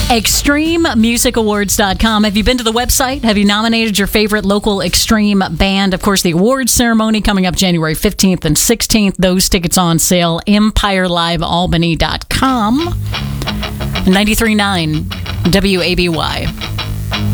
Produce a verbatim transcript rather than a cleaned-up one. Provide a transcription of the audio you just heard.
extreme music awards dot com. Have you been to the website? Have you nominated your favorite local extreme band? Of course, the awards ceremony coming up January fifteenth and sixteenth. Those tickets on sale, empire live albany dot com. ninety-three point nine W A B Y.